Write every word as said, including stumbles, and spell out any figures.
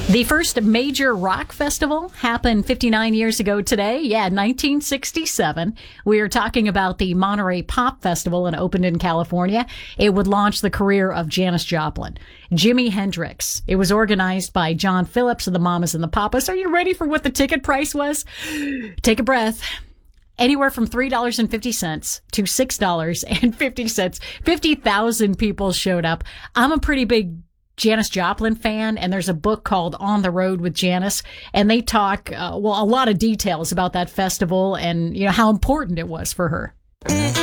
The first major rock festival happened fifty-nine years ago today. Yeah, nineteen sixty-seven. We are talking about the Monterey Pop Festival, and opened in California. It would launch the career of Janis Joplin. Jimi Hendrix. It was organized by John Phillips of the Mamas and the Papas. Are you ready for what the ticket price was? Take a breath. Anywhere from three dollars and fifty cents to six dollars and fifty cents. fifty thousand people showed up. I'm a pretty big Janis Joplin fan, and there's a book called On the Road with Janis, and they talk, uh, well, a lot of details about that festival and, you know, how important it was for her.